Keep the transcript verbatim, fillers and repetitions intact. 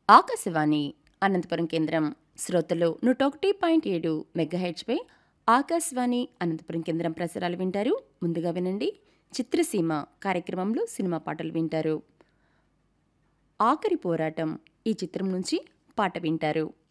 ఆకాశవాణి అనంతపురం కేంద్రం శ్రోతలు నూట ఒకటి పాయింట్ ఏడు మెగాహెచ్పై ఆకాశవాణి అనంతపురం కేంద్రం ప్రసారాలు వింటారు. ముందుగా వినండి చిత్రసీమ కార్యక్రమంలో సినిమా పాటలు వింటారు. ఆఖరి పోరాటం ఈ చిత్రం నుంచి పాట వింటారు.